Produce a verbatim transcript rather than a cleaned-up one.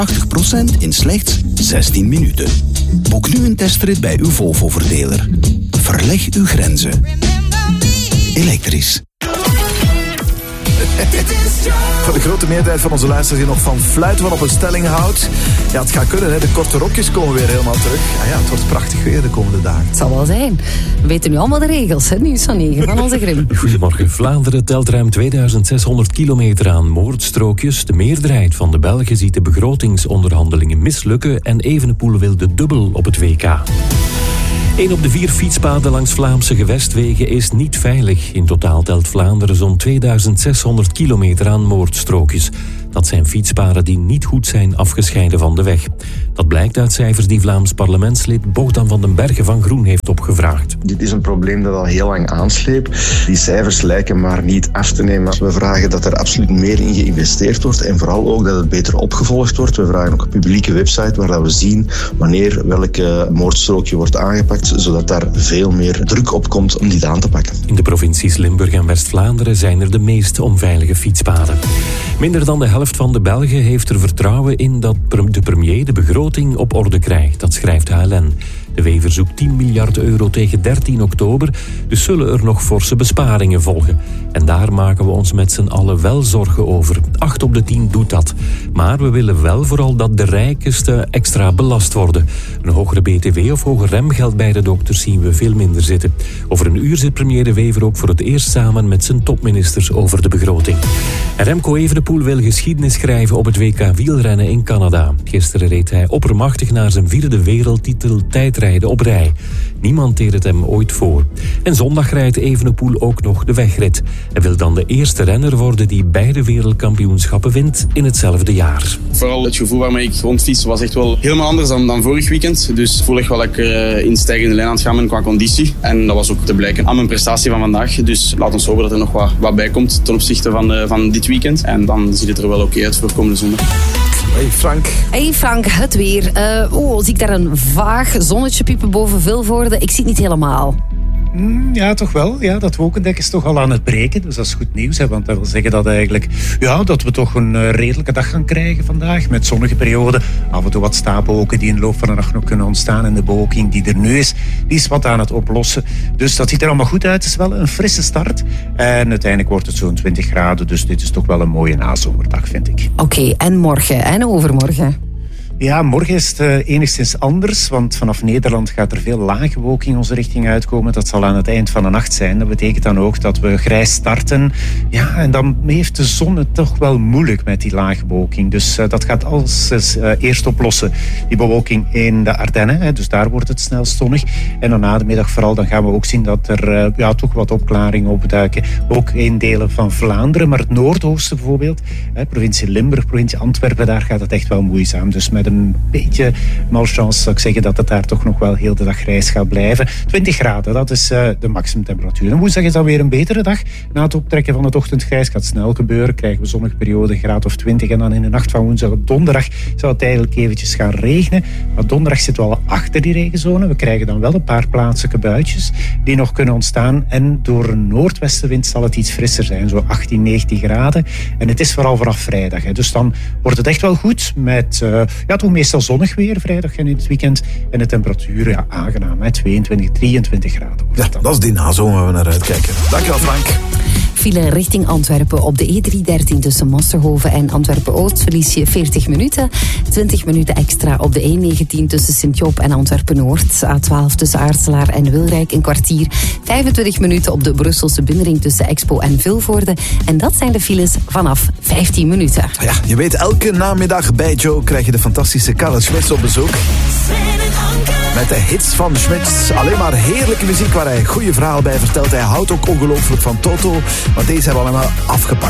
tachtig procent in slechts zestien minuten. Boek nu een testrit bij uw Volvo-verdeler. Verleg uw grenzen. Elektrisch. Voor de grote meerderheid van onze luisteraars die nog van fluiten van op een stelling houdt. Ja, het gaat kunnen, hè. De korte rokjes komen weer helemaal terug. Ah ja, het wordt prachtig weer de komende dagen. Het zal wel zijn. We weten nu allemaal de regels, hè? Nieuws van negen van onze Grim. Goedemorgen. Vlaanderen telt ruim tweeduizend zeshonderd kilometer aan moordstrookjes. De meerderheid van de Belgen ziet de begrotingsonderhandelingen mislukken en Evenepoel wil de dubbel op het W K. Een op de vier fietspaden langs Vlaamse gewestwegen is niet veilig. In totaal telt Vlaanderen zo'n tweeduizend zeshonderd kilometer aan moordstrookjes. Dat zijn fietspaden die niet goed zijn afgescheiden van de weg. Dat blijkt uit cijfers die Vlaams parlementslid Bogdan van den Bergen van Groen heeft opgevraagd. Dit is een probleem dat al heel lang aansleept. Die cijfers lijken maar niet af te nemen. We vragen dat er absoluut meer in geïnvesteerd wordt en vooral ook dat het beter opgevolgd wordt. We vragen ook een publieke website waar we zien wanneer welke moordstrookje wordt aangepakt, zodat daar veel meer druk op komt om dit aan te pakken. In de provincies Limburg en West-Vlaanderen zijn er de meest onveilige fietspaden. Minder dan de helft van de Belgen heeft er vertrouwen in dat de premier de begroting op orde krijgt. Dat schrijft H L N. De Wever zoekt tien miljard euro tegen dertien oktober, dus zullen er nog forse besparingen volgen. En daar maken we ons met z'n allen wel zorgen over. Acht op de tien doet dat. Maar we willen wel vooral dat de rijksten extra belast worden. Een hogere B T W of hoger remgeld bij de dokters zien we veel minder zitten. Over een uur zit premier De Wever ook voor het eerst samen met zijn topministers over de begroting. En Remco Evenepoel wil geschiedenis schrijven op het W K wielrennen in Canada. Gisteren reed hij oppermachtig naar zijn vierde wereldtitel tijdrijden op rij. Niemand deed het hem ooit voor. En zondag rijdt Evenepoel ook nog de wegrit. Hij wil dan de eerste renner worden die beide wereldkampioenschappen wint in hetzelfde jaar. Vooral het gevoel waarmee ik rondfiets was echt wel helemaal anders dan, dan vorig weekend. Dus ik voel echt wel lekker uh, in stijgende lijn aan het gaan ben qua conditie. En dat was ook te blijken aan mijn prestatie van vandaag. Dus laat ons hopen dat er nog wat, wat bij komt ten opzichte van, uh, van dit weekend. En dan ziet het er wel oké uit voor komende zondag. Hey Frank. Hey Frank, het weer. Uh, oh, zie ik daar een vaag zonnetje piepen boven Vilvoorde? Ik zie het niet helemaal. Mm, ja, toch wel. Ja, dat wolkendek is toch al aan het breken. Dus dat is goed nieuws. Hè, want dat wil zeggen dat, eigenlijk, ja, dat we toch een uh, redelijke dag gaan krijgen vandaag. Met zonnige perioden. Af en toe wat stapelwolken die in de loop van de nacht nog kunnen ontstaan. En de bewolking die er nu is, die is wat aan het oplossen. Dus dat ziet er allemaal goed uit. Het is wel een frisse start. En uiteindelijk wordt het zo'n twintig graden. Dus dit is toch wel een mooie nazomerdag, vind ik. Oké, okay, en morgen en overmorgen? Ja, morgen is het uh, enigszins anders, want vanaf Nederland gaat er veel lage bewolking onze richting uitkomen. Dat zal aan het eind van de nacht zijn. Dat betekent dan ook dat we grijs starten. Ja, en dan heeft de zon het toch wel moeilijk met die lage bewolking. Dus uh, dat gaat alles uh, eerst oplossen. Die bewolking in de Ardennen, hè, dus daar wordt het snel zonnig. En dan na de middag vooral, dan gaan we ook zien dat er uh, ja, toch wat opklaringen opduiken. Ook in delen van Vlaanderen, maar het noordoosten bijvoorbeeld, hè, provincie Limburg, provincie Antwerpen, daar gaat het echt wel moeizaam. Dus met een beetje malchance zou ik zeggen dat het daar toch nog wel heel de dag grijs gaat blijven. twintig graden, dat is uh, de maximumtemperatuur. En woensdag is dan weer een betere dag. Na het optrekken van het ochtendgrijs gaat snel gebeuren. Krijgen we zonnige periode, een graad of twintig. En dan in de nacht van woensdag op donderdag zou het eigenlijk eventjes gaan regenen. Maar donderdag zitten we al achter die regenzone. We krijgen dan wel een paar plaatselijke buitjes die nog kunnen ontstaan. En door een noordwestenwind zal het iets frisser zijn. Zo achttien, negentien graden. En het is vooral vanaf vrijdag. Hè. Dus dan wordt het echt wel goed met uh, ja, toch meestal zonnig weer vrijdag en in het weekend. En de temperatuur, ja, aangenaam, hè, tweeëntwintig, drieëntwintig graden. Ja, dat is die nazomer waar we naar uitkijken. Dankjewel, Frank. File richting Antwerpen op de E driehonderddertien tussen Masterhoven en Antwerpen-Oost verlies je veertig minuten. twintig minuten extra op de E negentien tussen Sint-Joop en Antwerpen-Noord. A twaalf tussen Aartselaar en Wilrijk een kwartier. vijfentwintig minuten op de Brusselse binnenring tussen Expo en Vilvoorde. En dat zijn de files vanaf vijftien minuten. Ja, je weet, elke namiddag bij Joe krijg je de fantastische Karel Schmitz op bezoek. Met de hits van Schmitz. Alleen maar heerlijke muziek waar hij goede verhalen bij vertelt. Hij houdt ook ongelooflijk van Toto. Maar deze hebben we allemaal afgepakt.